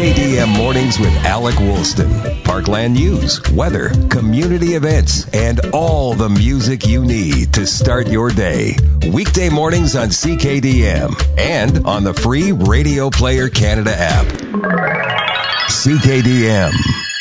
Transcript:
CKDM Mornings with Alec Woolston. Parkland news, weather, community events, and all the music you need to start your day. Weekday mornings on CKDM and on the free Radio Player Canada app. CKDM.